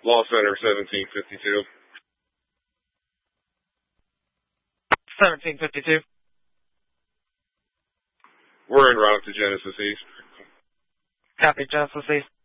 Law Center, 1752. 1752. We're en route to Genesis East. Copy, Genesis East.